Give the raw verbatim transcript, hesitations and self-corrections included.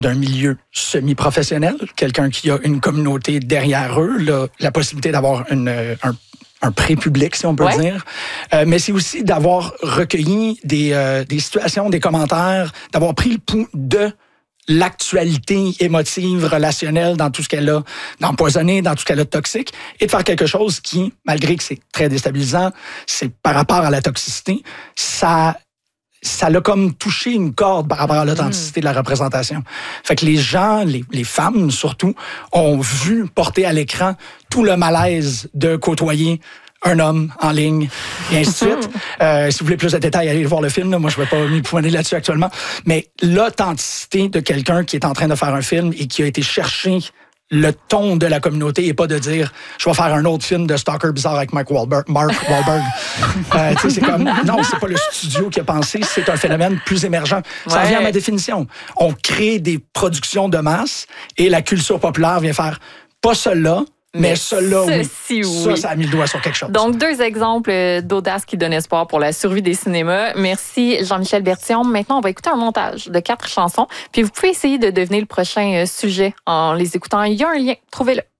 d'un milieu semi-professionnel, quelqu'un qui a une communauté derrière eux, là, la possibilité d'avoir une, un un pré-public, si on peut ouais. dire. Euh, mais c'est aussi d'avoir recueilli des, euh, des situations, des commentaires, d'avoir pris le pouls de l'actualité émotive, relationnelle dans tout ce qu'elle a d'empoisonné, dans tout ce qu'elle a de toxique, et de faire quelque chose qui, malgré que c'est très déstabilisant, c'est par rapport à la toxicité, ça... ça l'a comme touché une corde par rapport à l'authenticité mmh. de la représentation. Fait que les gens, les, les femmes surtout, ont vu porter à l'écran tout le malaise de côtoyer un homme en ligne, et ainsi de suite. Euh, si vous voulez plus de détails, allez voir le film. Là. Moi, je ne vais pas m'y pointer là-dessus actuellement. Mais l'authenticité de quelqu'un qui est en train de faire un film et qui a été chercher le ton de la communauté et pas de dire je vais faire un autre film de stalker bizarre avec Mark Wahlberg. Mark Wahlberg. euh, tu sais, c'est comme non, c'est pas le studio qui a pensé, c'est un phénomène plus émergent. Ça ouais. revient à ma définition. On crée des productions de masse et la culture populaire vient faire pas cela. Mais, mais cela, oui. oui. Ça, ça a mis le doigt sur quelque chose. Donc, deux exemples d'audace qui donnent espoir pour la survie des cinémas. Merci, Jean-Michel Bertillon. Maintenant, on va écouter un montage de quatre chansons. Puis, vous pouvez essayer de deviner le prochain sujet en les écoutant. Il y a un lien. Trouvez-le.